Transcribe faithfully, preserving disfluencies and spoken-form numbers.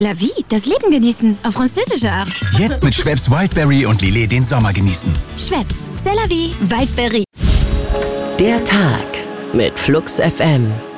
La vie, das Leben genießen, auf französische Art. Jetzt mit Schweppes Wildberry und Lillet den Sommer genießen. Schweppes, c'est la vie, Wildberry. Der Tag mit Flux F M.